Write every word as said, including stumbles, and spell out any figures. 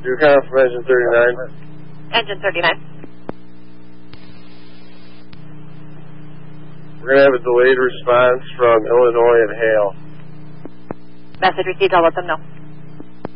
Your count from engine thirty-nine. Engine thirty-nine. We're going to have a delayed response from Illinois and Hale. Message received. I'll let them know.